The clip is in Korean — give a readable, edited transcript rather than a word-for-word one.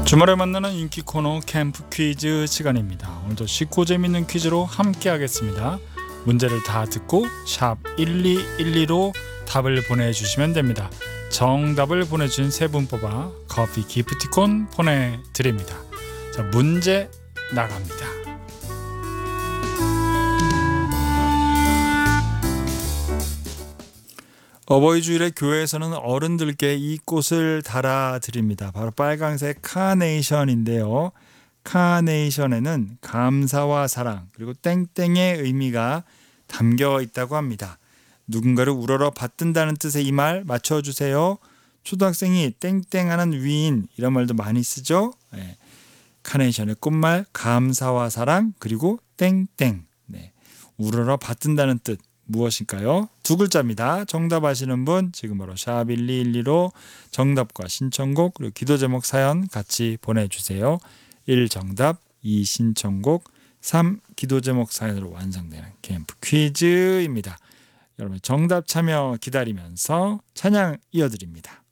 주말에 만나는 인기 코너 캠프 퀴즈 시간입니다. 오늘도 쉽고 재밌는 퀴즈로 함께 하겠습니다. 문제를 다 듣고 샵 1212로 답을 보내주시면 됩니다. 정답을 보내주신 세 분 뽑아 커피 기프티콘 보내드립니다. 자, 문제 나갑니다. 어버이 주일에 교회에서는 어른들께 이 꽃을 달아드립니다. 바로 빨강색 카네이션인데요. 카네이션에는 감사와 사랑 그리고 땡땡의 의미가 담겨 있다고 합니다. 누군가를 우러러 받든다는 뜻의 이 말 맞춰주세요. 초등학생이 땡땡하는 위인 이런 말도 많이 쓰죠. 네. 카네이션의 꽃말 감사와 사랑 그리고 땡땡. 네. 우러러 받든다는 뜻. 무엇일까요? 두 글자입니다. 정답 아시는 분 지금 바로 샵 1212로 정답과 신청곡 그리고 기도 제목 사연 같이 보내주세요. 1. 정답, 2. 신청곡, 3. 기도 제목 사연으로 완성되는 캠프 퀴즈입니다. 여러분 정답 참여 기다리면서 찬양 이어드립니다.